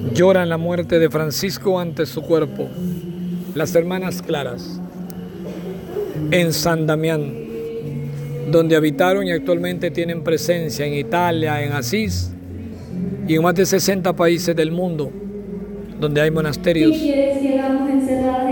Lloran la muerte de Francisco ante su cuerpo. Las hermanas Claras, en San Damián, donde habitaron y actualmente tienen presencia en Italia, en Asís y en más de 60 países del mundo, donde hay monasterios. Si quieres que hagamos encerradas